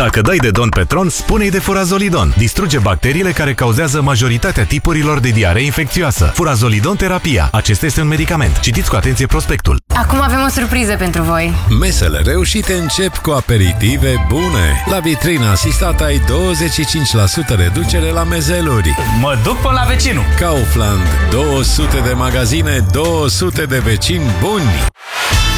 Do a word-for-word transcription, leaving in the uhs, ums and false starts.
Dacă dai de Don Petron, spune-i de Furazolidon. Distruge bacteriile care cauzează majoritatea tipurilor de diaree infecțioasă. Furazolidon terapia. Acesta este un medicament. Citiți cu atenție prospectul. Acum avem o surpriză pentru voi. Mesele reușite încep cu aperitive bune. La vitrina asistată ai douăzeci și cinci la sută reducere la mezeluri. Mă duc până la vecinul. Kaufland. două sute de magazine, două sute de vecini buni.